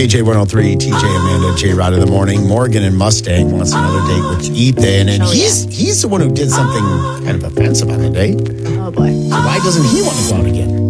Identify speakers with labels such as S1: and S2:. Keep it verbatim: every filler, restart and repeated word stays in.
S1: K J one oh three, T J, Amanda, J Rod in the morning. Morgan and Mustang wants another date with Ethan, and
S2: Oh,
S1: he's
S2: yeah.
S1: he's the one who did something kind of offensive on the date.
S2: Oh, boy.
S1: So why doesn't he want to go out again?